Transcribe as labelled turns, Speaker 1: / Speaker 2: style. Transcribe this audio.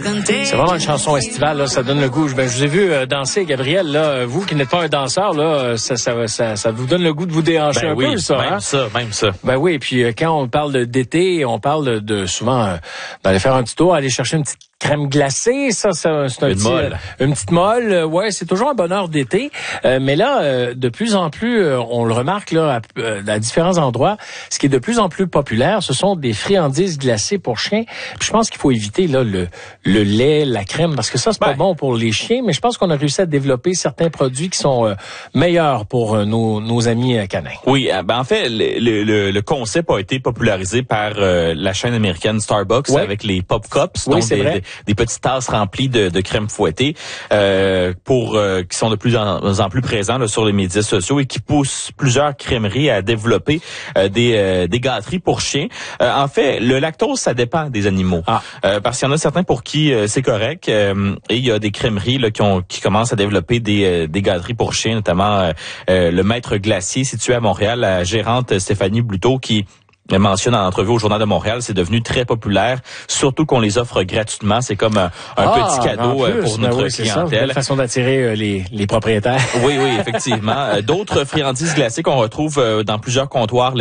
Speaker 1: C'est vraiment une chanson estivale, là, ça donne le goût. Ben, je vous ai vu danser, Gabriel, là, vous qui n'êtes pas un danseur, là, ça vous donne le goût de vous déhancher un peu, ça,
Speaker 2: même
Speaker 1: hein?
Speaker 2: même ça.
Speaker 1: Ben oui, et puis quand on parle d'été, on parle de souvent d'aller faire un petit tour, aller chercher une petite crème glacée, ça c'est une petite molle, ouais, c'est toujours un bonheur d'été. Mais là, de plus en plus, on le remarque là à différents endroits, ce qui est de plus en plus populaire, ce sont des friandises glacées pour chiens. Puis je pense qu'il faut éviter là le lait, la crème, parce que ça c'est pas bon pour les chiens. Mais je pense qu'on a réussi à développer certains produits qui sont meilleurs pour nos amis canins.
Speaker 2: Oui, en fait, le concept a été popularisé par la chaîne américaine Starbucks avec les Pop Cups, donc des petites tasses remplies de crème fouettée qui sont de plus en plus présents là, sur les médias sociaux et qui poussent plusieurs crèmeries à développer des gâteries pour chiens. En fait, le lactose, ça dépend des animaux. Parce qu'il y en a certains pour qui c'est correct et il y a des crèmeries là, qui commencent à développer des gâteries pour chiens, notamment le Maître Glacier situé à Montréal, la gérante Stéphanie Bluteau qui mentionne en entrevue au Journal de Montréal, c'est devenu très populaire, surtout qu'on les offre gratuitement. C'est comme un petit cadeau pour notre clientèle.
Speaker 1: C'est une belle façon d'attirer les propriétaires.
Speaker 2: Oui, effectivement. D'autres friandises glacées qu'on retrouve dans plusieurs comptoirs